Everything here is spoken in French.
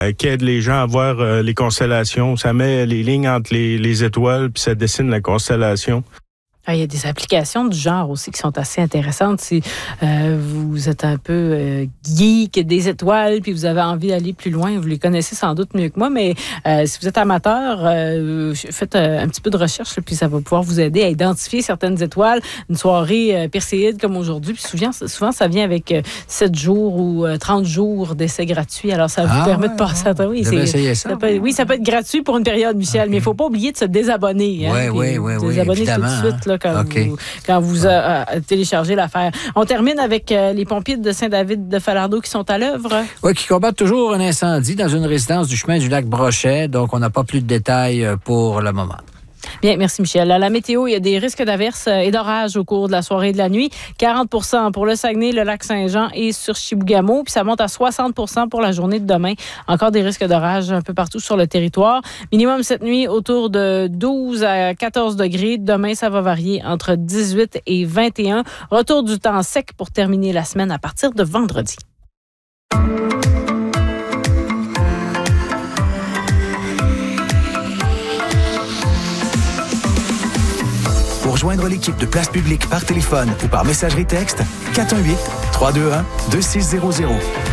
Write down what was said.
qui aide les gens à voir les constellations. Ça met les lignes entre les étoiles, puis ça dessine la constellation. Il y a des applications du genre aussi qui sont assez intéressantes. Si vous êtes un peu geek des étoiles puis vous avez envie d'aller plus loin, vous les connaissez sans doute mieux que moi, mais si vous êtes amateur, faites un petit peu de recherche puis ça va pouvoir vous aider à identifier certaines étoiles. Une soirée perséide comme aujourd'hui, puis souvent ça vient avec 7 jours ou 30 jours d'essai gratuit. Alors ça vous permet de passer à oui, ça peut être gratuit pour une période, Michel, mais il ne faut pas oublier de se désabonner. Oui, désabonner tout de suite. Là, quand vous téléchargez l'affaire. On termine avec les pompiers de Saint-David de Falardeau qui sont à l'œuvre. Oui, qui combattent toujours un incendie dans une résidence du chemin du lac Brochet. Donc, on n'a pas plus de détails pour le moment. Bien, merci Michel. À la météo, il y a des risques d'averses et d'orages au cours de la soirée et de la nuit. 40% pour le Saguenay, le lac Saint-Jean et sur Chibougamau. Puis ça monte à 60% pour la journée de demain. Encore des risques d'orages un peu partout sur le territoire. Minimum cette nuit autour de 12 à 14 degrés. Demain, ça va varier entre 18 et 21. Retour du temps sec pour terminer la semaine à partir de vendredi. Pour joindre l'équipe de Place Publique par téléphone ou par messagerie texte, 418-321-2600.